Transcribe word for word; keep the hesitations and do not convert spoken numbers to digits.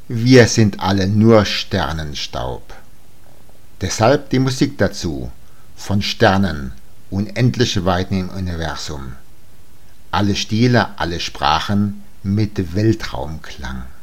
wir sind alle nur Sternenstaub. Deshalb die Musik dazu, von Sternen, unendliche Weiten im Universum. Alle Stile, alle Sprachen mit Weltraumklang.